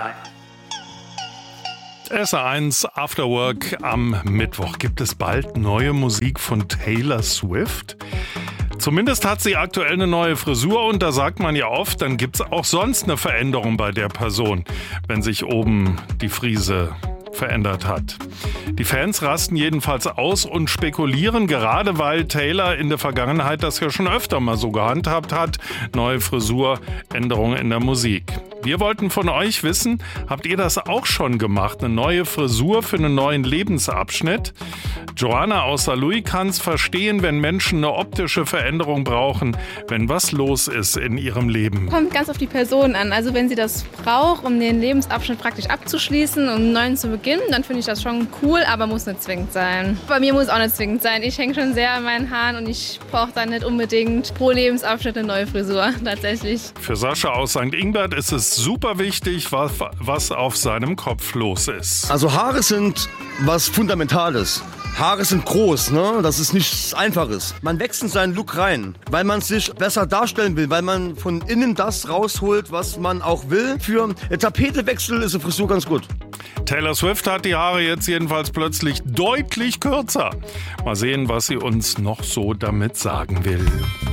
SR1 After Work am Mittwoch. Gibt es bald neue Musik von Taylor Swift? Zumindest hat sie aktuell eine neue Frisur und da sagt man ja oft, dann gibt es auch sonst eine Veränderung bei der Person, wenn sich oben die Frise verändert hat. Die Fans rasten jedenfalls aus und spekulieren, gerade weil Taylor in der Vergangenheit das ja schon öfter mal so gehandhabt hat, neue Frisur, Änderungen in der Musik. Wir wollten von euch wissen, habt ihr das auch schon gemacht? Eine neue Frisur für einen neuen Lebensabschnitt? Joanna aus Saarlouis kann es verstehen, wenn Menschen eine optische Veränderung brauchen, wenn was los ist in ihrem Leben. Kommt ganz auf die Person an. Also wenn sie das braucht, um den Lebensabschnitt praktisch abzuschließen und einen neuen zu beginnen, dann finde ich das schon cool, aber muss nicht zwingend sein. Bei mir muss es auch nicht zwingend sein. Ich hänge schon sehr an meinen Haaren und ich brauche dann nicht unbedingt pro Lebensabschnitt eine neue Frisur, tatsächlich. Für Sascha aus St. Ingbert ist es super wichtig, was auf seinem Kopf los ist. Also Haare sind was Fundamentales. Haare sind groß, ne? Das ist nichts Einfaches. Man wächst in seinen Look rein, weil man sich besser darstellen will, weil man von innen das rausholt, was man auch will. Für einen Tapetewechsel ist eine Frisur ganz gut. Taylor Swift hat die Haare jetzt jedenfalls plötzlich deutlich kürzer. Mal sehen, was sie uns noch so damit sagen will.